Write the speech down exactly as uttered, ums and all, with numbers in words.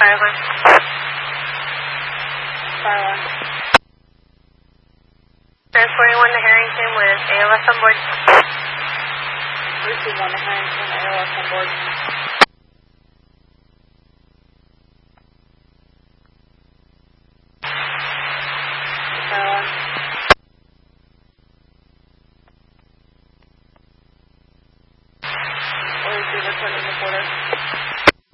Fire one. Fire one. Transporting one to Harrington with A L S on board. Receive one to Harrington, A L S on board.